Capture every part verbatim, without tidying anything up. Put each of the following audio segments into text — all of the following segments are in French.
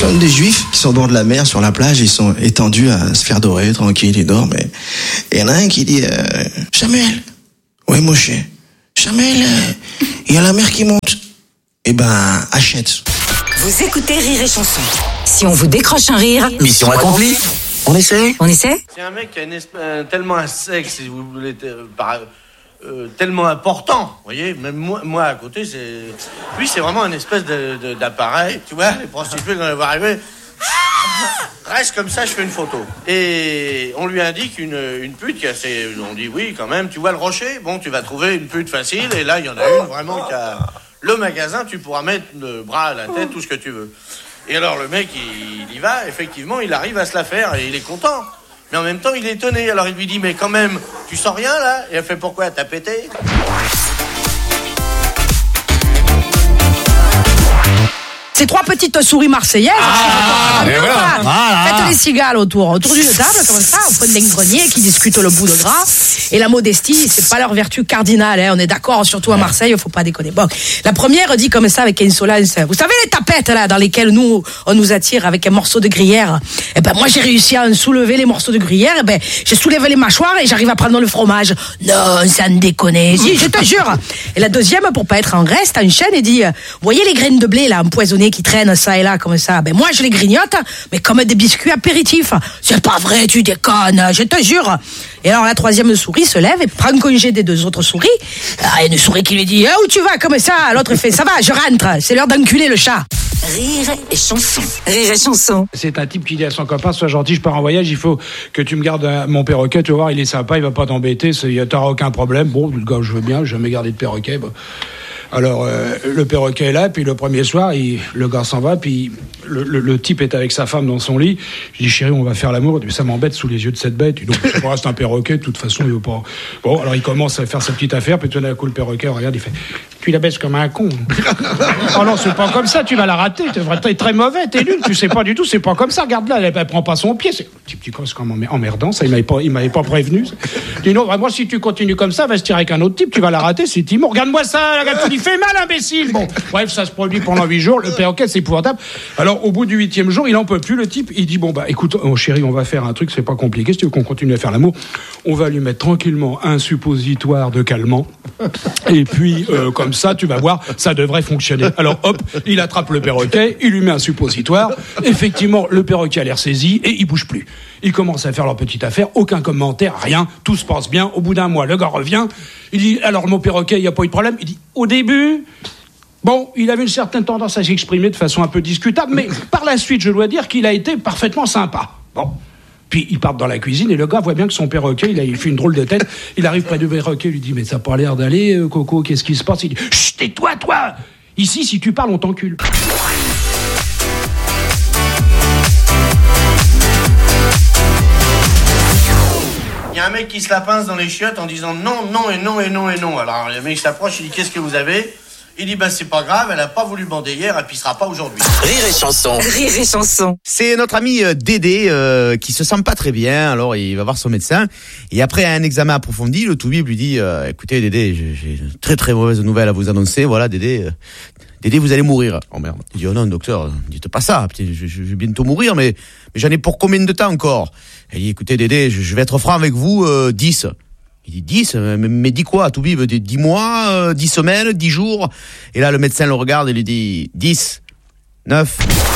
Ce sont des juifs qui sont au bord de la mer, sur la plage, ils sont étendus à se faire dorer, tranquille, ils dorment. Et il y en a un qui dit, euh, Samuel, ouais Moshe, Samuel, euh, il y a la mer qui monte. Eh ben, achète. Vous écoutez Rire et Chanson. Si on vous décroche un rire, mission accomplie. On essaie on essaie. C'est un mec qui a une espèce, euh, tellement un sexe, si vous voulez, euh, par, euh, tellement important, vous voyez, même moi, moi à côté, c'est... Lui, c'est vraiment une espèce de, de, d'appareil, tu vois, les prostituées, quand elles vont arriver, reste comme ça, je fais une photo. Et on lui indique une, une pute qui a assez... On dit, oui, quand même, tu vois le rocher, bon, tu vas trouver une pute facile, et là, il y en a une vraiment qui a... Le magasin, tu pourras mettre le bras à la tête, tout ce que tu veux. Et alors, le mec, il, il y va, effectivement, il arrive à se la faire, et il est content. Mais en même temps, il est étonné. Alors, il lui dit, mais quand même, tu sens rien, là? Et elle fait, pourquoi? T'as pété? Ces trois petites souris marseillaises. Ah, euh, voilà, voilà. voilà. Faites les cigales autour, autour d'une table, comme ça, au coin d'un grenier, qui discutent le bout de gras. Et la modestie, c'est pas leur vertu cardinale, hein. On est d'accord, surtout à Marseille, faut pas déconner. Bon, la première dit comme ça, avec insolence, vous savez les tapettes, là, dans lesquelles nous, on nous attire avec un morceau de gruyère. Eh ben, moi, j'ai réussi à en soulever les morceaux de gruyère, eh ben, j'ai soulevé les mâchoires et j'arrive à prendre le fromage. Non, ça ne déconne. Si, je te jure. Et la deuxième, pour pas être en reste, enchaîne et dit, vous voyez les graines de blé, là, empoisonnées, qui traînent ça et là, comme ça. Ben, moi, je les grignote, mais comme des biscuits apéritifs. C'est pas vrai, tu déconnes, je te jure. Et alors, la troisième souris se lève et prend congé des deux autres souris. Ah, il y a une souris qui lui dit, ah, où tu vas, comme ça? L'autre fait, ça va, je rentre. C'est l'heure d'enculer le chat. Rire et Chanson. Rire et Chanson. C'est un type qui dit à son copain, sois gentil, je pars en voyage, il faut que tu me gardes euh, mon perroquet, tu vas voir, il est sympa, il va pas t'embêter, t'auras aucun problème. Bon, le gars, je veux bien, j'ai jamais gardé de perroquet. Bon. Alors, euh, le perroquet est là, puis le premier soir, il, le gars s'en va, puis le, le, le type est avec sa femme dans son lit. Je dis, chérie, on va faire l'amour. Ça m'embête sous les yeux de cette bête. Et donc, je reste un perroquet, de toute façon, il veut pas. Bon, alors il commence à faire sa petite affaire, puis tout d'un coup, le perroquet, regarde, il fait, tu la baisses comme un con. Oh non, c'est pas comme ça, tu vas la rater, t'es très mauvais, t'es nul, tu sais pas du tout, c'est pas comme ça, regarde là, elle, elle prend pas son pied. C'est un petit petit c'est comme emmerdant, ça, il m'avait pas, il m'avait pas prévenu. Je dis, non, vraiment, si tu continues comme ça, va se tirer avec un autre type, tu vas la rater, c'est Timo. Regarde-moi ça, regarde, tu lui fais mal, imbécile. Bon, bref, ça se produit pendant huit jours, le perroquet, c'est épouvantable. Alors, au bout du huitième jour, il en peut plus, le type, il dit, bon, bah, écoute, oh, chérie, on va faire un truc, c'est pas compliqué, si tu veux qu'on continue à faire l'amour, on va lui mettre tranquillement un suppositoire de calmant, et puis, euh, comme ça, tu vas voir, ça devrait fonctionner. Alors, hop, il attrape le perroquet, il lui met un suppositoire, effectivement, le perroquet a l'air saisi, et il bouge plus. Ils commencent à faire leur petite affaire, aucun commentaire, rien, tout se passe bien. Au bout d'un mois, le gars revient, il dit, alors mon perroquet, il n'y a pas eu de problème. Il dit, au début, bon, il avait une certaine tendance à s'exprimer de façon un peu discutable, mais par la suite, je dois dire qu'il a été parfaitement sympa. Bon. Puis ils partent dans la cuisine et le gars voit bien que son perroquet, il a il fait une drôle de tête. Il arrive près du perroquet, il lui dit, mais ça n'a pas l'air d'aller, euh, Coco, qu'est-ce qui se passe? Il dit, chut, tais-toi, toi! Ici, si tu parles, on t'encule. Il y a un mec qui se la pince dans les chiottes en disant non, non et non et non et non. Alors le mec s'approche, il dit qu'est-ce que vous avez? Il dit bah c'est pas grave, elle a pas voulu bander hier, elle pissera pas aujourd'hui. Rire et Chanson. Rire et Chanson. C'est notre ami euh, Dédé euh, qui se sent pas très bien, alors il va voir son médecin. Et après un examen approfondi, le toubib lui dit euh, écoutez Dédé, j'ai, j'ai une très très mauvaise nouvelle à vous annoncer. Voilà Dédé, euh, Dédé vous allez mourir. Oh merde. Il dit oh non docteur, dites pas ça. Putain, je, je, je vais bientôt mourir, mais, mais j'en ai pour combien de temps encore? Il dit écoutez Dédé, je, je vais être franc avec vous, euh, dix. Il dit dix, mais, mais dis quoi, Toubib? dix mois, euh, dix semaines, dix jours. Et là, le médecin le regarde et lui dit dix, neuf.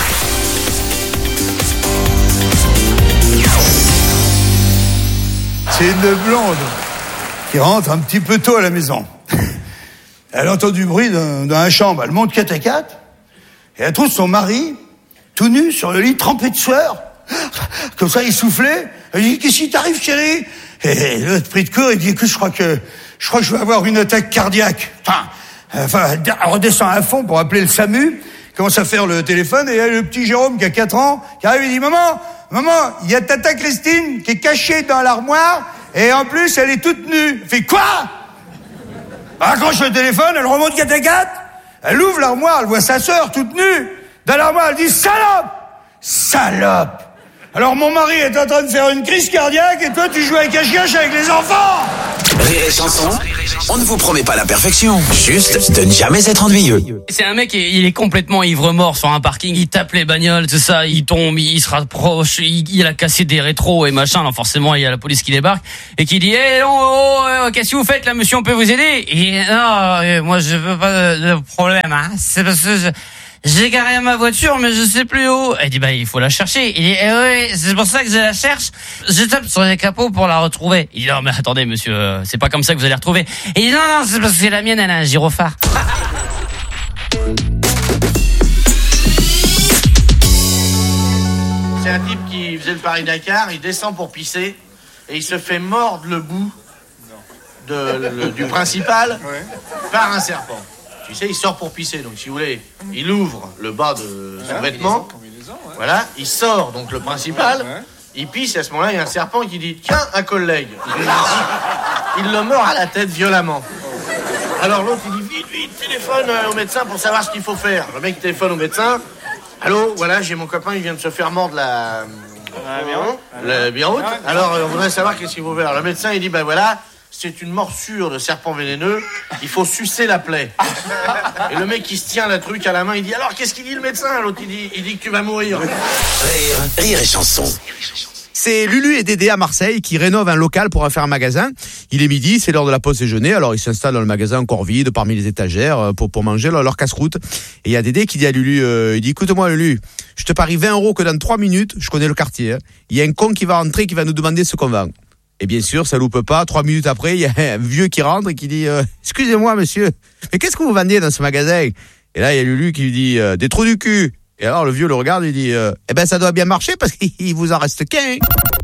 C'est une blonde qui rentre un petit peu tôt à la maison. Elle entend du bruit dans, dans la chambre. Elle monte quatre à quatre et elle trouve son mari tout nu sur le lit, trempé de sueur. Comme ça, il soufflait. Elle dit, qu'est-ce qui t'arrive, chérie? Et l'autre pris de court, il dit, écoute, je crois que, je crois que je vais avoir une attaque cardiaque. Enfin, enfin, elle redescend à fond pour appeler le SAMU, commence à faire le téléphone, et là, le petit Jérôme qui a quatre ans, qui arrive, il dit, maman, maman, il y a tata Christine qui est cachée dans l'armoire, et en plus, elle est toute nue. Elle fait, quoi? Elle accroche le téléphone, elle remonte quatre à quatre, elle ouvre l'armoire, elle voit sa sœur toute nue. Dans l'armoire, elle dit, salope! Salope! Alors mon mari est en train de faire une crise cardiaque et toi tu joues à cache-cache avec les enfants. Rire et chanson, on ne vous promet pas la perfection, juste de ne jamais être ennuyeux. C'est un mec, il est complètement ivre-mort sur un parking, il tape les bagnoles, tout ça, il tombe, il se rapproche, il, il a cassé des rétros et machin, alors forcément il y a la police qui débarque et qui dit « Eh, oh, oh, oh, qu'est-ce que vous faites là, monsieur, on peut vous aider ?» Et non, euh, moi je veux pas de problème, hein, c'est parce que... Je... J'ai garé ma voiture, mais je sais plus où. Elle dit, bah, il faut la chercher. Il dit, eh oui, c'est pour ça que je la cherche. Je tape sur les capots pour la retrouver. Il dit, non, mais attendez, monsieur, c'est pas comme ça que vous allez la retrouver. Il dit, non, non, c'est parce que c'est la mienne, elle a un gyrophare. C'est un type qui faisait le Paris-Dakar, il descend pour pisser, et il se fait mordre le bout de, le, du principal par un serpent. Tu sais, il sort pour pisser, donc si vous voulez, il ouvre le bas de son vêtement, voilà, il sort donc le principal, il pisse, et à ce moment-là, il y a un serpent qui dit « Tiens, un collègue !» Il le mord à la tête violemment. Alors l'autre, il dit « Vite, vite, téléphone au médecin pour savoir ce qu'il faut faire. » Le mec téléphone au médecin. « Allô, voilà, j'ai mon copain, il vient de se faire mordre la... la biroute. Alors, on voudrait savoir qu'est-ce qu'il faut faire. » Le médecin, il dit « Ben voilà... C'est une morsure de serpent vénéneux, il faut sucer la plaie. » Et le mec, il se tient la truc à la main, il dit, alors qu'est-ce qu'il dit le médecin? L'autre, il dit, il dit que tu vas mourir. Rire, rire et chanson. C'est Lulu et Dédé à Marseille qui rénovent un local pour en faire un magasin. Il est midi, c'est l'heure de la pause déjeuner, alors ils s'installent dans le magasin encore vide, parmi les étagères, pour, pour manger leur, leur casse-croûte. Et il y a Dédé qui dit à Lulu, euh, il dit, écoute-moi Lulu, je te parie vingt euros que dans trois minutes, je connais le quartier, hein. Il y a un con qui va rentrer, qui va nous demander ce qu'on vend. Et bien sûr, ça loupe pas. Trois minutes après, il y a un vieux qui rentre et qui dit euh, « Excusez-moi, monsieur, mais qu'est-ce que vous vendez dans ce magasin ?» Et là, il y a Lulu qui lui dit euh, « Des trous du cul !» Et alors, le vieux le regarde et dit euh, « Eh ben, ça doit bien marcher parce qu'il vous en reste qu'un. »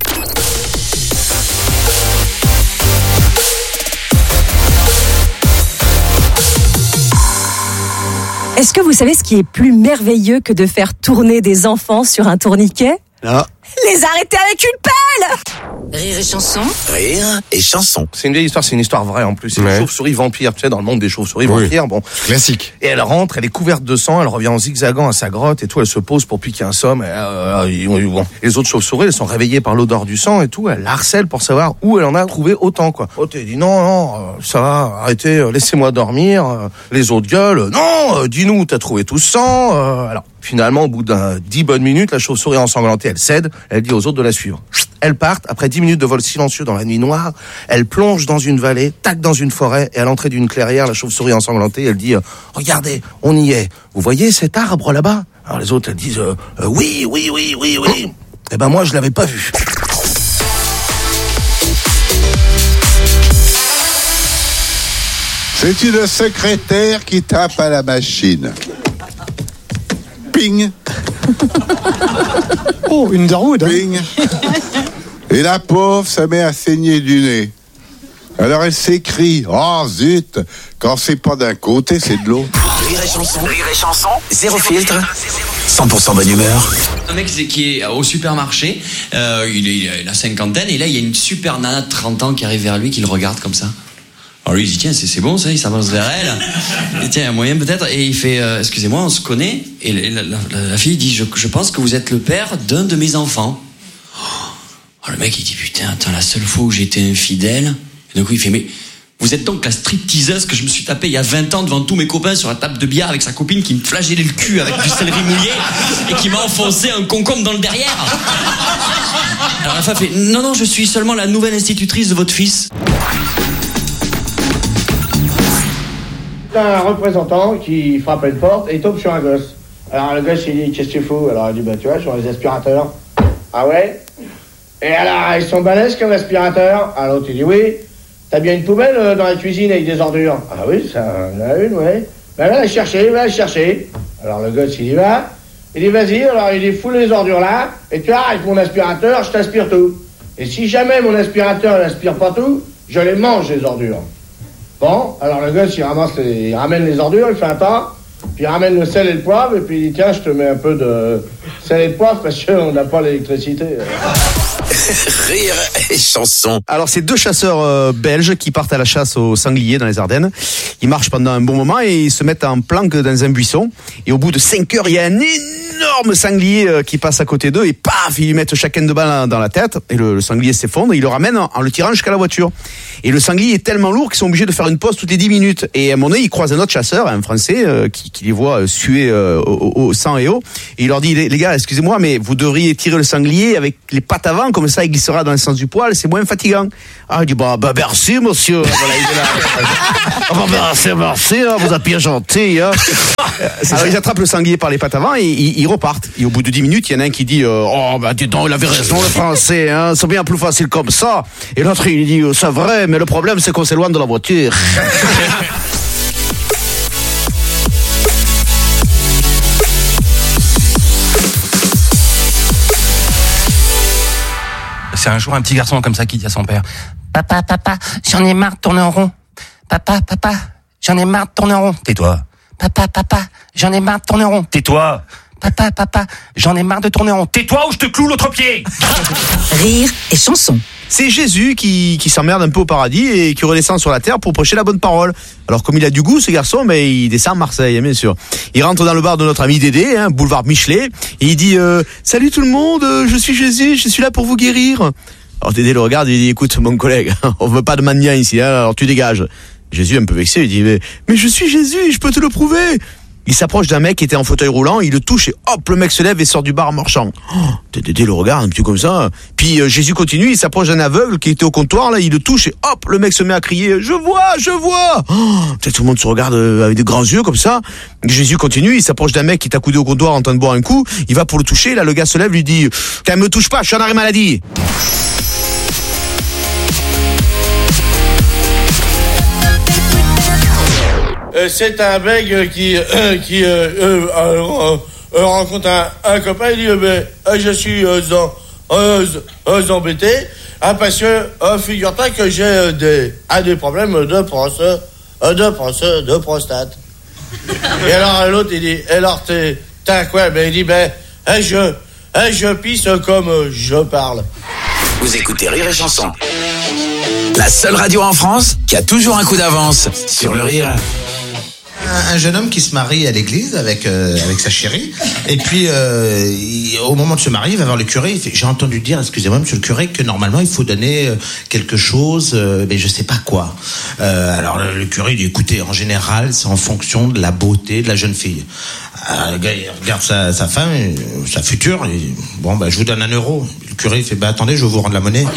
Est-ce que vous savez ce qui est plus merveilleux que de faire tourner des enfants sur un tourniquet ? Non. Les arrêter avec une pelle! Rire et chanson. Rire et chanson. C'est une vieille histoire, c'est une histoire vraie en plus. C'est Ouais. une chauve-souris vampire, tu sais, dans le monde des chauves-souris Oui. vampires, bon. Classique. Et elle rentre, elle est couverte de sang, elle revient en zigzagant à sa grotte et tout, elle se pose pour piquer un somme. Et, euh, et, bon. Les autres chauves-souris, elles sont réveillées par l'odeur du sang et tout, elle la harcèle pour savoir où elle en a trouvé autant, quoi. Oh, t'es dit non, non, euh, ça va, arrêtez, euh, laissez-moi dormir. Euh, les autres gueules, non, euh, dis-nous où t'as trouvé tout ce sang. Euh, alors, finalement, au bout d'un dix bonnes minutes, la chauve-souris ensanglantée, elle cède, elle dit aux autres de la suivre. Elles partent, après dix minutes de vol silencieux dans la nuit noire, elle plonge dans une vallée, tac dans une forêt, et à l'entrée d'une clairière, la chauve-souris ensanglantée, elle dit euh, « Regardez, on y est. Vous voyez cet arbre là-bas ?» Alors les autres, elles disent euh, euh, « Oui, oui, oui, oui, oui. » Eh ben moi, je l'avais pas vu. C'est une secrétaire qui tape à la machine. Ping. Oh, une Darwood. Ping. Et la pauvre, ça met à saigner du nez. Alors elle s'écrie, oh zut, quand c'est pas d'un côté, c'est de l'autre. Rire et chanson. Rire et chanson. Zéro filtre. cent pour cent bonne humeur. Un mec qui est au supermarché, euh, il est il a la cinquantaine, et là il y a une super nana de trente ans qui arrive vers lui, qui le regarde comme ça. Alors lui il dit tiens c'est, c'est bon ça, il s'avance vers elle. Et tiens, il y a un moyen peut-être. Et il fait euh, excusez-moi, on se connaît. Et la, la, la, la fille dit je, je pense que vous êtes le père d'un de mes enfants. Oh, le mec il dit putain, attends, la seule fois où j'étais infidèle. Et d'un coup il fait mais vous êtes donc la stripteaseuse que je me suis tapée il y a vingt ans devant tous mes copains sur la table de billard avec sa copine qui me flagellait le cul avec du céleri mouillé et qui m'a enfoncé un concombre dans le derrière. Alors la femme fait non non, je suis seulement la nouvelle institutrice de votre fils. Un représentant qui frappe à une porte et il tombe sur un gosse. Alors le gosse il dit qu'est-ce que tu fous? Alors il dit bah tu vois sur les aspirateurs. Ah ouais? Et alors ils sont balèzes comme aspirateur. Alors l'autre il dit oui. T'as bien une poubelle euh, dans la cuisine avec des ordures? Ah oui, ça en a une, ouais. Ben va la chercher, va la chercher. Alors le gosse il y va. Il dit vas-y, alors il dit fout les ordures là. Et tu vois avec mon aspirateur je t'aspire tout. Et si jamais mon aspirateur n'aspire pas tout, je les mange les ordures. Bon, alors le gosse, il, ramasse les, il ramène les ordures, il fait un tas, puis il ramène le sel et le poivre, et puis il dit, tiens, je te mets un peu de sel et de poivre, parce qu'on n'a pas l'électricité. Rire et chanson. Alors, c'est deux chasseurs euh, belges qui partent à la chasse au sanglier dans les Ardennes. Ils marchent pendant un bon moment et ils se mettent en planque dans un buisson. Et au bout de cinq heures, il y a un énorme sanglier euh, qui passe à côté d'eux et paf, ils lui mettent chacun de balles dans la tête et le, le sanglier s'effondre, il le ramène en, en le tirant jusqu'à la voiture. Et le sanglier est tellement lourd qu'ils sont obligés de faire une pause toutes les dix minutes. Et à un moment donné, ils croisent un autre chasseur, un Français, euh, qui, qui les voit suer euh, au, au sang et eau. Et il leur dit, les, les gars, excusez-moi, mais vous devriez tirer le sanglier avec les pattes avant, comme ça il glissera dans le sens du poil, c'est moins fatigant. Ah, il dit, bah, bah merci monsieur. Voilà, il est là. Ah, bah, merci, merci, hein, vous êtes bien gentil. Hein. Alors ils attrapent le sanglier par les pattes avant et ils, ils repartent. Et au bout de dix minutes, il y en a un qui dit, euh, oh bah dis donc, il avait raison le Français, hein, c'est bien plus facile comme ça. Et l'autre il dit, c'est vrai, mais le problème c'est qu'on s'éloigne de la voiture. C'est un jour un petit garçon comme ça qui dit à son père, papa, papa, j'en ai marre de tourner en rond. Papa, papa, j'en ai marre de tourner en rond. Tais-toi. Papa, papa, j'en ai marre de tourner en rond. Tais-toi. Papa, papa, j'en ai marre de tourner en rond. Tais-toi ou je te cloue l'autre pied. Rire et chanson. C'est Jésus qui, qui s'emmerde un peu au paradis et qui redescend sur la terre pour prêcher la bonne parole. Alors comme il a du goût ce garçon, mais il descend à Marseille, bien sûr. Il rentre dans le bar de notre ami Dédé, hein, boulevard Michelet, et il dit euh, « Salut tout le monde, je suis Jésus, je suis là pour vous guérir. » Alors Dédé le regarde et il dit « Écoute mon collègue, on veut pas de mendiant ici, hein, alors tu dégages. » Jésus un peu vexé, il dit mais, « Mais je suis Jésus, je peux te le prouver. » Il s'approche d'un mec qui était en fauteuil roulant, il le touche et hop, le mec se lève et sort du bar en marchant. Oh, Dédé le regarde un petit peu comme ça. Puis euh, Jésus continue, il s'approche d'un aveugle qui était au comptoir, là, il le touche et hop, le mec se met à crier « Je vois, je vois !» Oh, tout le monde se regarde avec des grands yeux comme ça. Jésus continue, il s'approche d'un mec qui est accoudé au comptoir en train de boire un coup, il va pour le toucher, là le gars se lève, lui dit « Quand me touche pas, je suis en arrêt maladie !» Euh, c'est un mec qui, euh, qui euh, euh, euh, euh, rencontre un, un copain, il dit euh, ben, euh, je suis euh, euh, euh, embêté, hein, parce que euh, figure-toi que j'ai euh, des, ah, des problèmes de, pros, euh, de, pros, de prostate. Et alors l'autre il dit, alors t'es, t'as quoi? Ben il dit, ben hein, je, hein, je pisse comme euh, je parle. Vous écoutez Rire et Chanson, la seule radio en France qui a toujours un coup d'avance sur le rire. Un jeune homme qui se marie à l'église avec euh, avec sa chérie, et puis euh, il, au moment de se marier, il va voir le curé. Il fait, j'ai entendu dire, excusez-moi monsieur le curé, que normalement il faut donner euh, quelque chose, euh, mais je sais pas quoi. Euh, alors le, le curé dit, écoutez, en général c'est en fonction de la beauté de la jeune fille. Alors, le gars il regarde sa, sa femme, et, euh, sa future, et bon bah je vous donne un euro. Le curé il fait, bah attendez, je vais vous rendre la monnaie.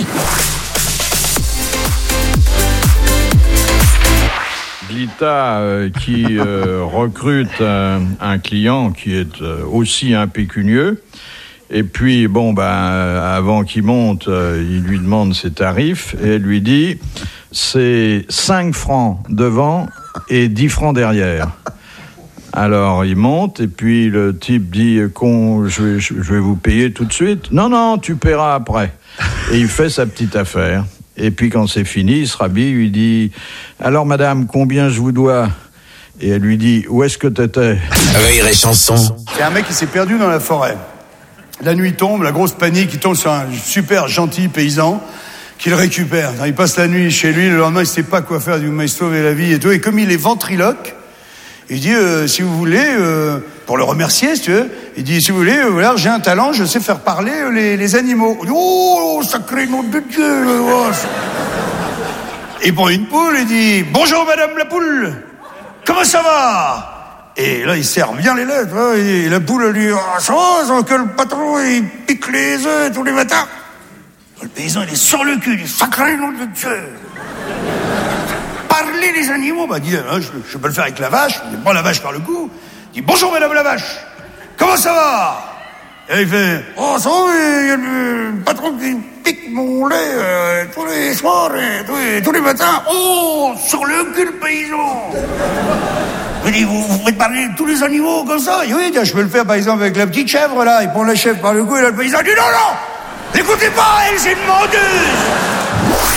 L'État euh, qui euh, recrute euh, un client qui est euh, aussi impécunieux, et puis bon ben euh, avant qu'il monte, euh, il lui demande ses tarifs et elle lui dit c'est cinq francs devant et dix francs derrière. Alors il monte et puis le type dit qu'on je vais, je vais vous payer tout de suite. Non non, tu paieras après. Et il fait sa petite affaire. Et puis quand c'est fini, il se rhabille, il dit « Alors madame, combien je vous dois ?» Et elle lui dit « Où est-ce que t'étais ?» Rire et Chanson. C'est un mec qui s'est perdu dans la forêt. La nuit tombe, la grosse panique, il tombe sur un super gentil paysan qui le récupère. Il passe la nuit chez lui, le lendemain il ne sait pas quoi faire, il dit « Vous m'avez sauvé la vie » et tout. Et comme il est ventriloque, il dit euh, « Si vous voulez, euh, pour le remercier, si tu veux, il dit, si vous voulez, euh, voilà, j'ai un talent, je sais faire parler euh, les, les animaux. Il dit, oh, sacré nom de Dieu, le gosse. Il prend une poule, il dit, bonjour madame la poule, comment ça va? Et là, il serre bien les lettres, hein, et la poule, elle dit, ah, ça va, ça va, que le patron, il pique les œufs tous les matins. Le paysan, il est sur le cul, il dit, sacré nom de Dieu. Parler les animaux, bah, il dit, hein, je, je peux le faire avec la vache, il prend la vache par le cou. Il dit, bonjour madame la vache, comment ça va? Et il fait, oh ça va, il y a le patron qui pique mon lait euh, tous les soirs et tous les, tous les matins. Oh, sur le cul le paysan. Il dit, vous, vous faites parler tous les animaux comme ça? Il dit, oui, je peux le faire par exemple avec la petite chèvre là, il prend la chèvre par le cou et là le paysan dit, non, non, n'écoutez pas, elle c'est une menteuse.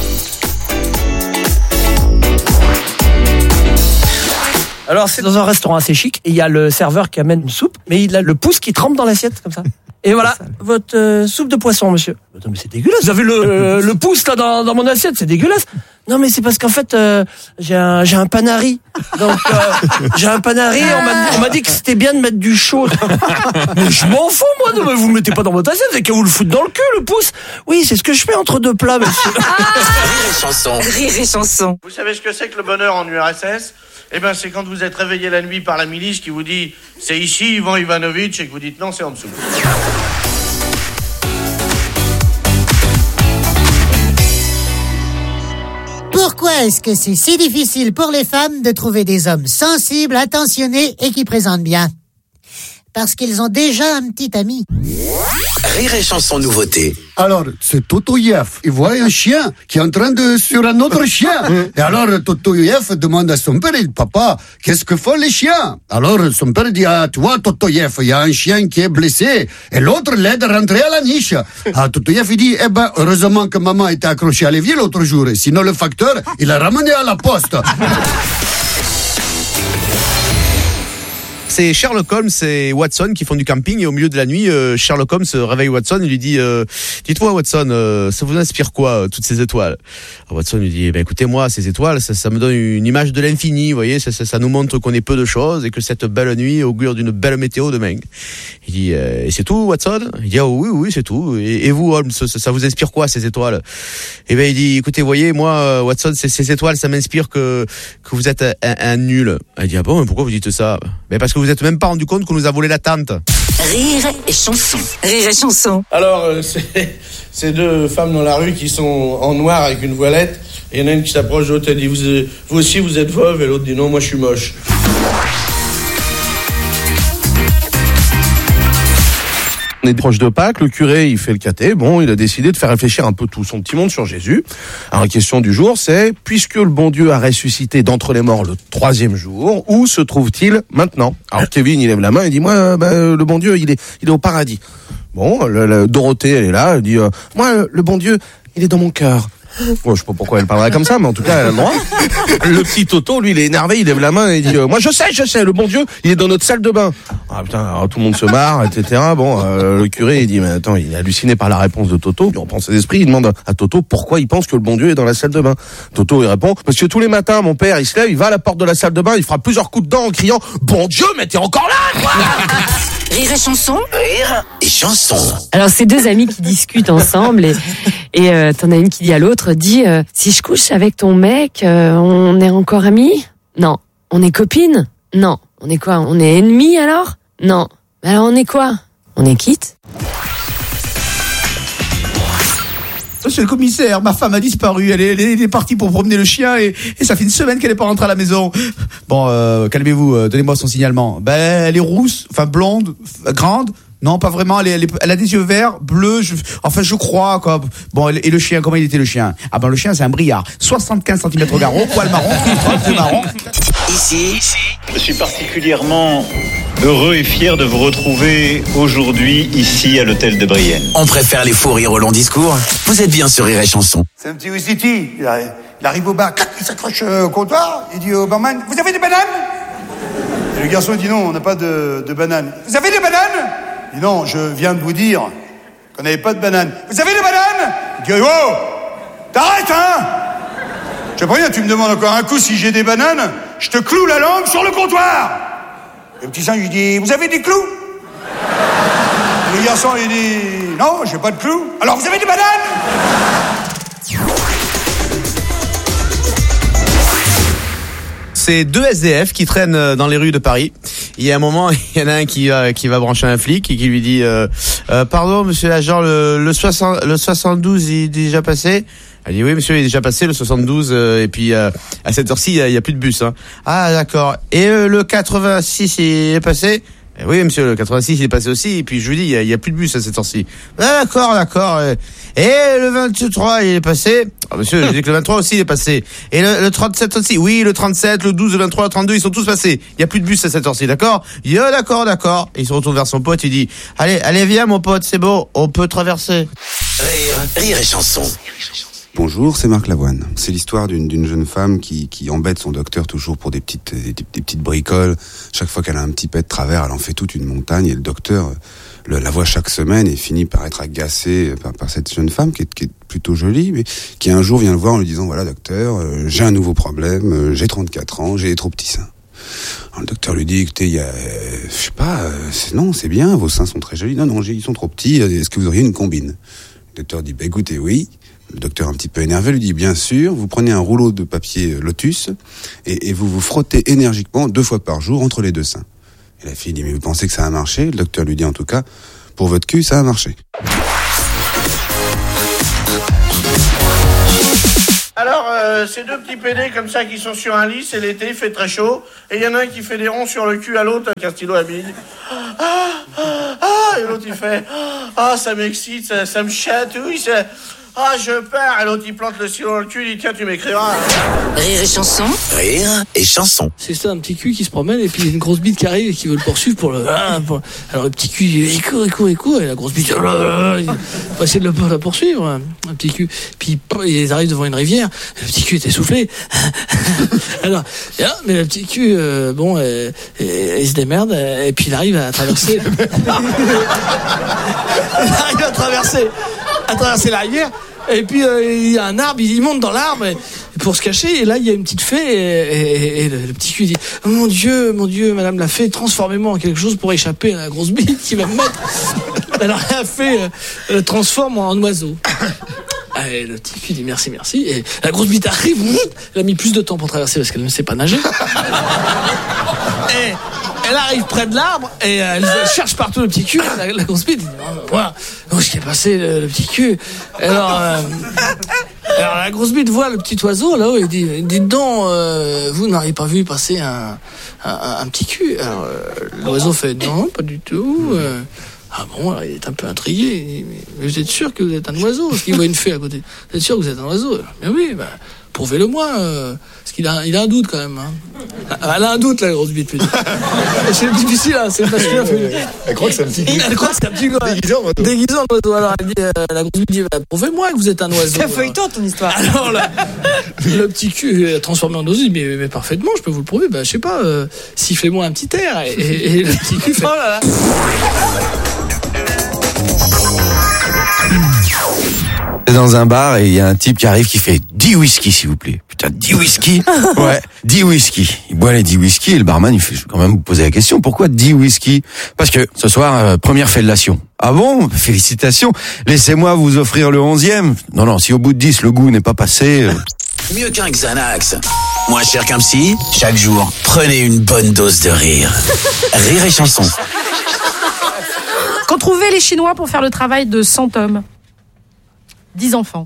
Alors, c'est dans un restaurant assez chic, et il y a le serveur qui amène une soupe, mais il a le pouce qui trempe dans l'assiette, comme ça. Et voilà, votre euh, soupe de poisson, monsieur. Attends, mais c'est dégueulasse. Vous avez le, euh, le pouce, là, dans, dans mon assiette, c'est dégueulasse. Non, mais c'est parce qu'en fait, euh, j'ai un, j'ai un panari. Donc, euh, j'ai un panari, on m'a, on m'a dit que c'était bien de mettre du chaud. Mais je m'en fous, moi, de, vous le mettez pas dans votre assiette, c'est qu'à vous le foutre dans le cul, le pouce. Oui, c'est ce que je fais entre deux plats, monsieur. Rire et chanson. Rire et chanson. Vous savez ce que c'est que le bonheur en U R S S? Eh ben, c'est quand vous êtes réveillé la nuit par la milice qui vous dit « c'est ici, Ivan Ivanovitch » et que vous dites « non, c'est en dessous ». Pourquoi est-ce que c'est si difficile pour les femmes de trouver des hommes sensibles, attentionnés et qui présentent bien? Parce qu'ils ont déjà un petit ami. Rire et chanson nouveauté. Alors, c'est Totoyev. Il voit un chien qui est en train de sur un autre chien. Et alors, Totoyev demande à son père, « Papa, qu'est-ce que font les chiens ?» Alors, son père dit, « Ah, tu vois, Totoyev, il y a un chien qui est blessé et l'autre l'aide à rentrer à la niche. » Ah, Totoyev, il dit, « Eh ben, heureusement que maman était accrochée à l'évier l'autre jour, sinon le facteur, il l'a ramené à la poste. » C'est Sherlock Holmes et Watson qui font du camping et au milieu de la nuit, euh, Sherlock Holmes réveille Watson et lui dit euh, « Dites-moi Watson, euh, ça vous inspire quoi, euh, toutes ces étoiles ?» Alors Watson lui dit eh « ben, Écoutez, moi, ces étoiles, ça, ça me donne une image de l'infini, vous voyez, ça, ça, ça nous montre qu'on est peu de choses et que cette belle nuit augure d'une belle météo demain. » Il dit euh, « Et c'est tout, Watson ?» Il dit oh, « Oui, oui, c'est tout. Et, et vous, Holmes, ça, ça vous inspire quoi, ces étoiles ?» Et ben il dit « Écoutez, voyez, moi, Watson, ces, ces étoiles, ça m'inspire que, que vous êtes un, un, un nul. » Il dit « Ah bon, mais pourquoi vous dites ça ?» Mais parce que vous êtes même pas rendu compte qu'on nous a volé la tente. Rire et chanson. Rire et chanson. Alors, euh, c'est, c'est deux femmes dans la rue qui sont en noir avec une voilette. Et il y en a une qui s'approche de l'autre, elle dit vous, euh, vous aussi vous êtes veuve. Et l'autre dit non, moi je suis moche. On est proche de Pâques, le curé, il fait le caté. Bon, il a décidé de faire réfléchir un peu tout son petit monde sur Jésus. Alors, la question du jour, c'est, puisque le bon Dieu a ressuscité d'entre les morts le troisième jour, où se trouve-t-il maintenant? Alors, Kevin, il lève la main et dit, moi, bah, le bon Dieu, il est, il est au paradis. Bon, le, le, Dorothée, elle est là, elle dit, euh, moi, le bon Dieu, il est dans mon cœur. Bon, je sais pas pourquoi elle parlerait comme ça, mais en tout cas, elle a le droit. Le petit Toto, lui, il est énervé, il lève la main et il dit euh, moi, je sais, je sais, le bon Dieu, il est dans notre salle de bain. Ah putain, alors, tout le monde se marre, et cetera. Bon, euh, le curé, il dit mais attends, il est halluciné par la réponse de Toto. Il reprend ses esprits, il demande à Toto pourquoi il pense que le bon Dieu est dans la salle de bain. Toto, il répond parce que tous les matins, mon père, il se lève, il va à la porte de la salle de bain, il fera plusieurs coups de dents en criant bon Dieu, mais t'es encore là, quoi. Rire et chanson. Rire et chanson. Alors, c'est deux amis qui discutent ensemble et, et euh, t'en as une qui dit à l'autre, dit euh, si je couche avec ton mec, euh, on est encore amis? Non. On est copines? Non. On est quoi? On est ennemis alors? Non. Alors on est quoi? On est quitte? Monsieur le commissaire, ma femme a disparu, elle est, elle est partie pour promener le chien et, et ça fait une semaine qu'elle n'est pas rentrée à la maison. Bon, euh, calmez-vous, euh, donnez-moi son signalement. Ben, elle est rousse, enfin blonde, f- grande. Non, pas vraiment, elle, est, elle, est, elle a des yeux verts, bleus, je, enfin je crois, quoi. Bon, et le chien, comment il était le chien? Ah ben le chien c'est un briard, soixante-quinze centimètres au garrot, poil marron, tout marron. Ici, je suis particulièrement heureux et fier de vous retrouver aujourd'hui ici à l'hôtel de Brienne. On préfère les faux rires au long discours. Vous êtes bien sur Rire et Chanson. C'est un petit Wistiti. Il, arrive- il arrive au bar, clac, il s'accroche euh, au comptoir, il dit au barman, vous avez des bananes? Et le garçon dit non, on n'a pas de, de bananes. Vous avez des bananes? Il dit non, je viens de vous dire qu'on n'avait pas de bananes. Vous avez des bananes? Il dit oh, t'arrêtes hein? Je sais pas rien, tu me demandes encore un coup si j'ai des bananes, je te cloue la langue sur le comptoir. Et le petit singe, il dit, vous avez des clous? Et le garçon, il dit, non, j'ai pas de clous. Alors, vous avez des bananes? C'est deux S D F qui traînent dans les rues de Paris. Il y a un moment, il y en a un qui va, qui va brancher un flic et qui lui dit euh, euh, pardon, monsieur l'agent, le, le, soixante, le soixante-douze il est déjà passé? Elle dit oui monsieur, il est déjà passé le soixante-douze euh, et puis euh, à cette heure-ci il y, y a plus de bus. Hein. Ah d'accord. Et euh, le quatre-vingt-six il est passé? Eh oui monsieur, le quatre-vingt-six il est passé aussi et puis je lui dis il y a, y a plus de bus à cette heure-ci. Ah, d'accord d'accord. Et le vingt-trois il est passé? Ah, monsieur, je dis que le vingt-trois aussi il est passé. Et le, le trente-sept aussi? Oui, le trente-sept, le douze, le vingt-trois, le trente-deux ils sont tous passés. Il y a plus de bus à cette heure-ci, d'accord? Il dit oh, d'accord d'accord. Et il se retourne vers son pote, il dit allez allez viens mon pote, c'est bon, on peut traverser. Rire, rire et chanson. Bonjour, c'est Marc Lavoine. C'est l'histoire d'une, d'une jeune femme qui, qui embête son docteur toujours pour des petites, des, des petites bricoles. Chaque fois qu'elle a un petit pet de travers, elle en fait toute une montagne et le docteur le, la voit chaque semaine et finit par être agacé par, par cette jeune femme qui est, qui est plutôt jolie, mais qui un jour vient le voir en lui disant « Voilà docteur, euh, j'ai un nouveau problème, euh, j'ai trente-quatre ans, j'ai des trop petits seins. » Alors, le docteur lui dit, écoutez, il y a, euh, je sais pas, euh, c'est, non, c'est bien, vos seins sont très jolis. Non, non, j'ai, ils sont trop petits, est-ce que vous auriez une combine? Le docteur dit, bah écoutez, oui. Le docteur, un petit peu énervé, lui dit, bien sûr, vous prenez un rouleau de papier Lotus et, et vous vous frottez énergiquement deux fois par jour entre les deux seins. Et la fille dit, mais vous pensez que ça a marché? Le docteur lui dit, en tout cas, pour votre cul, ça a marché. Alors, euh, ces deux petits pédés comme ça qui sont sur un lit, c'est l'été, il fait très chaud, et il y en a un qui fait des ronds sur le cul à l'autre avec un stylo à bille. Ah, ah, ah, et l'autre il fait, ah, ça m'excite, ça, ça me chatouille, ça... Ah, je pars. Et l'autre, il plante le stylo dans le cul, il dit, tiens, tu m'écriras. Rire et chanson. Rire et chanson. C'est ça, un petit cul qui se promène et puis il y a une grosse bite qui arrive et qui veut le poursuivre pour le... Ah, pour... Alors le petit cul, il court, il court, il court et la grosse bite, il va essayer de le, la poursuivre, un petit cul. Puis ils arrivent devant une rivière, le petit cul est essoufflé. Alors, mais le petit cul, euh, bon, euh, il se démerde et puis il arrive à traverser... il arrive à traverser... à traverser la rivière, et puis euh, il y a un arbre, il monte dans l'arbre et, pour se cacher, et là il y a une petite fée, et, et, et le, le petit cul dit, oh, mon Dieu, mon Dieu, madame la fée, transformez-moi en quelque chose pour échapper à la grosse bite qui va me mettre. Alors la fée euh, le transforme en oiseau. Et le petit cul dit merci, merci, et la grosse bite arrive, elle a mis plus de temps pour traverser parce qu'elle ne sait pas nager. Et elle arrive près de l'arbre et elle cherche partout le petit cul. La, la grosse bite dit, voilà, où est-ce qu'il est passé le, le petit cul? Alors, euh, alors la grosse bite voit le petit oiseau là-haut et dit, dites donc, euh, vous n'auriez pas vu passer un, un, un petit cul? Alors euh, l'oiseau fait non, pas du tout. Euh, ah bon, alors il est un peu intrigué. Il dit, mais vous êtes sûr que vous êtes un oiseau? Parce qu'il voit une fée à côté. Vous êtes sûr que vous êtes un oiseau? Mais oui, bah, prouvez-le-moi. Euh, parce qu'il a, il a un doute quand même. Hein. Elle a un doute, la grosse bite. C'est difficile, hein, c'est masculin. Elle croit que c'est un petit Elle croit que c'est un petit gars. Déguisant en oiseau. Déguisant en oiseau. Alors elle dit, euh, la grosse bite dit, bah, prouvez-moi que vous êtes un oiseau. C'est un feuilleton ton histoire. Alors là, le petit cul est transformé en oiseau. Il dit, mais, mais parfaitement, je peux vous le prouver. Bah, je sais pas, euh, sifflez-moi un petit air. Et, et, et le petit cul fait, oh là là. Dans un bar et il y a un type qui arrive qui fait dix whisky s'il vous plaît. Putain, dix whisky? Ouais, dix whisky. Il boit les dix whisky et le barman il fait, je vais quand même vous poser la question, pourquoi dix whisky? Parce que ce soir, euh, première fellation. Ah bon? Félicitations. Laissez-moi vous offrir le onzième. Non, non, si au bout de dix le goût n'est pas passé... Euh... Mieux qu'un Xanax. Moins cher qu'un psy. Chaque jour, prenez une bonne dose de rire. Rire et chanson. Qu'ont trouvé les Chinois pour faire le travail de cent hommes? dix enfants.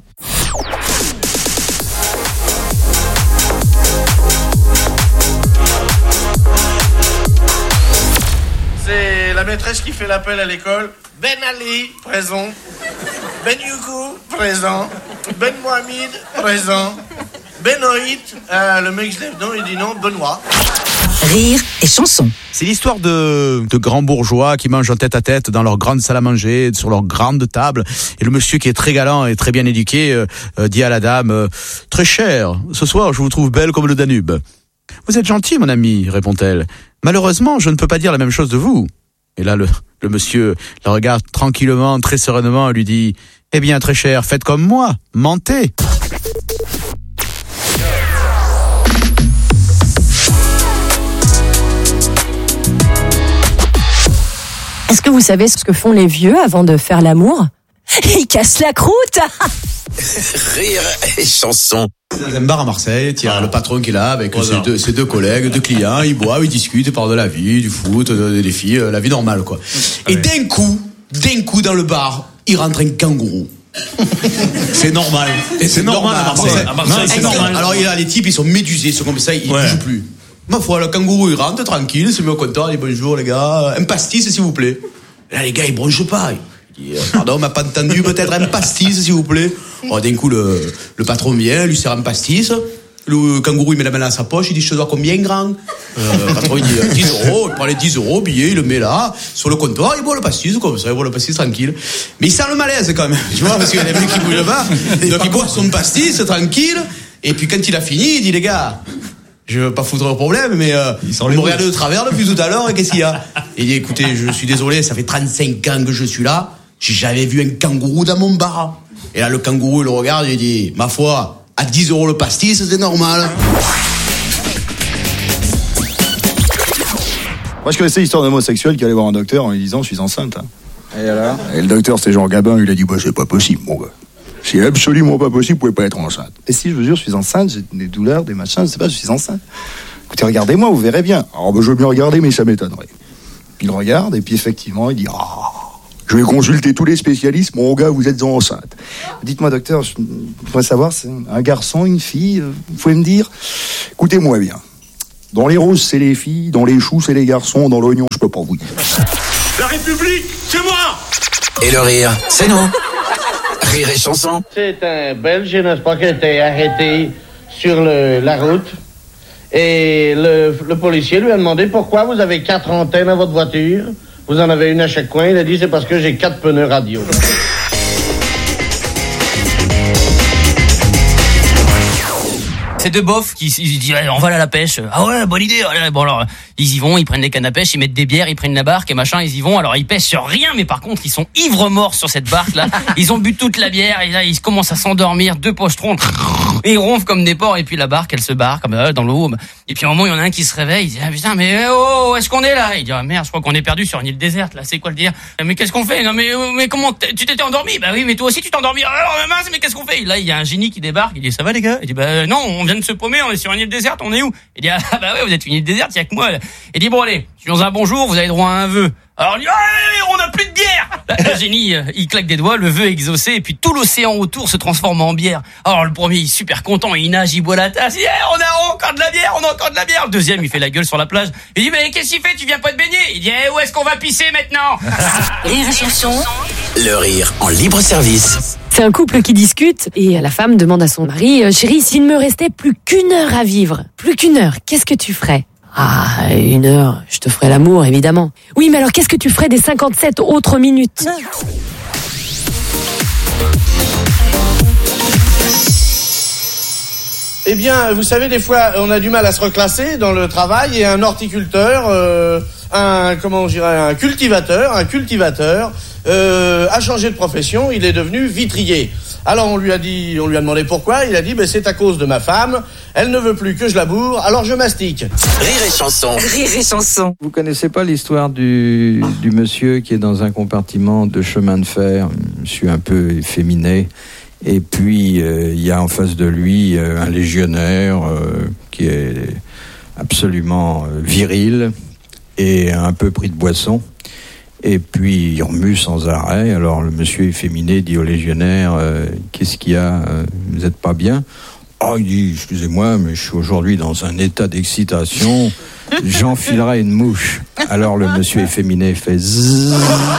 C'est la maîtresse qui fait l'appel à l'école. Ben Ali, présent. Ben Youkou, présent. Ben Mohamed, présent. Benoît, euh, le mec se lève non, il dit non, Benoît. Rire et chanson. C'est l'histoire de, de grands bourgeois qui mangent en tête à tête dans leur grande salle à manger, sur leur grande table. Et le monsieur qui est très galant et très bien éduqué euh, euh, dit à la dame euh, « Très cher, ce soir je vous trouve belle comme le Danube. »« Vous êtes gentil, mon ami, répond-elle. Malheureusement, je ne peux pas dire la même chose de vous. » Et là, le, le monsieur la regarde tranquillement, très sereinement et lui dit « Eh bien, très cher, faites comme moi, mentez. » Est-ce que vous savez ce que font les vieux avant de faire l'amour? Ils cassent la croûte. Rire et chanson. Dans un bar à Marseille, il y a le patron qui est là avec ses deux, ses deux collègues, deux clients, ils boivent, ils discutent, ils parlent de la vie, du foot, des filles, la vie normale quoi. Et d'un coup, d'un coup dans le bar, il rentre un kangourou. C'est normal. Et c'est normal, normal à Marseille. À Marseille, non, c'est normal. Alors il y a les types, ils sont médusés, ils sont comme ça, ils ouais. bougent plus. Ma foi, le kangourou il rentre tranquille, se met au comptoir, il dit bonjour les gars, un pastis s'il vous plaît. Et là les gars ils bronchent pas. Il dit pardon, on m'a pas entendu, peut-être un pastis s'il vous plaît. Oh, d'un coup le, le patron vient, lui sert un pastis. Le kangourou, il met la main dans sa poche, il dit, je te dois combien, grand? Euh, patron, il dit, dix euros, il prend les dix euros, billet, il le met là, sur le comptoir, il boit le pastis, comme ça, il boit le pastis tranquille. Mais il sent le malaise, quand même, tu vois, parce qu'il y a des mecs qui bougent pas. Donc, il boit son pastis, tranquille, et puis quand il a fini, il dit, les gars, je veux pas foutre le problème, mais euh, vous me regardez de travers depuis tout à l'heure, et qu'est-ce qu'il y a? Il dit, écoutez, je suis désolé, ça fait trente-cinq ans que je suis là, j'ai jamais vu un kangourou dans mon bar. Et là, le kangourou, il le regarde, il dit, ma foi, à dix euros le pastis, c'est normal. Moi, je connaissais l'histoire d'un homosexuel qui allait voir un docteur en lui disant, je suis enceinte. Hein. Et alors? Et le docteur, c'était Jean Gabin, il a dit, bah, c'est pas possible, mon gars. C'est absolument pas possible, vous pouvez pas être enceinte. Et si, je vous jure, je suis enceinte, j'ai des douleurs, des machins, je sais pas, je suis enceinte. Écoutez, regardez-moi, vous verrez bien. Alors, bah, je veux bien regarder, mais ça m'étonnerait. Puis il regarde, et puis effectivement, il dit, ah, oh, je vais consulter tous les spécialistes, mon gars, vous êtes enceinte. Dites-moi, docteur, je voudrais savoir, c'est un garçon, une fille, vous pouvez me dire? Écoutez-moi bien. Dans les roses, c'est les filles, dans les choux, c'est les garçons, dans l'oignon, je peux pas vous dire. La République, c'est moi! Et le rire, c'est nous. Rire et chanson. C'est un Belge, n'est-ce pas, qui a été arrêté sur le, la route. Et le, le policier lui a demandé pourquoi vous avez quatre antennes à votre voiture. Vous en avez une à chaque coin. Il a dit c'est parce que j'ai quatre pneus radio. C'est deux bofs qui ils disent on va aller à la pêche. Ah ouais, bonne idée. Bon alors ils y vont, ils prennent des cannes à pêche, ils mettent des bières, ils prennent la barque et machin, ils y vont. Alors ils pêchent sur rien, mais par contre ils sont ivres morts sur cette barque là. Ils ont bu toute la bière et là ils commencent à s'endormir, deux pochetrons. Et ils ronflent comme des porcs et puis la barque elle se barre comme euh, dans l'eau. Et puis à un moment il y en a un qui se réveille, il dit ah putain mais oh où est-ce qu'on est là? Il dit ah merde, je crois qu'on est perdu sur une île déserte là. C'est quoi le dire? Mais qu'est-ce qu'on fait? Non mais mais comment tu t'étais endormi? Bah oui mais toi aussi tu t'es endormi. Alors mince mais qu'est-ce qu'on fait? Là il y a un génie qui débarque, il dit ça va les gars? Il dit bah non on vient de se paumer, on est sur une île déserte, on est où? Il dit ah bah ouais vous êtes une île déserte, il y a que moi. Il dit bon allez, je suis dans un bon jour, vous avez droit à un vœu. Alors il dit hey, on n'a plus de bière. Là, le génie il claque des doigts, le vœu est exaucé et puis tout l'océan autour se transforme en bière. Alors le premier il est super content, il nage, il boit la tasse, il dit hey, on a encore de la bière, on a encore de la bière. Le deuxième il fait la gueule sur la plage. Il dit mais qu'est-ce qu'il fait, tu viens pas te baigner? Il dit hey, où est-ce qu'on va pisser maintenant? Rire et chanson. Le rire en libre service. C'est un couple qui discute et la femme demande à son mari « Chérie, s'il me restait plus qu'une heure à vivre, plus qu'une heure, qu'est-ce que tu ferais ?» « Ah, une heure, je te ferais l'amour, évidemment. »« Oui, mais alors qu'est-ce que tu ferais des cinquante-sept autres minutes ?» Eh bien, vous savez, des fois, on a du mal à se reclasser dans le travail et un horticulteur, euh, un, comment je dirais, un cultivateur, un cultivateur, euh, a changé de profession, il est devenu vitrier. Alors on lui a dit, on lui a demandé pourquoi, il a dit, ben c'est à cause de ma femme, elle ne veut plus que je laboure, alors je mastique. Rire et chanson. Rire et chanson. Vous connaissez pas l'histoire du, du monsieur qui est dans un compartiment de chemin de fer, monsieur un peu efféminé, et puis euh, il y a en face de lui euh, un légionnaire euh, qui est absolument euh, viril et un peu pris de boisson. Et puis il remue sans arrêt. Alors le monsieur efféminé dit au légionnaire euh, qu'est-ce qu'il y a, vous n'êtes pas bien? Oh, il dit excusez-moi mais je suis aujourd'hui dans un état d'excitation, j'enfilerai une mouche. Alors le monsieur efféminé fait zzzz.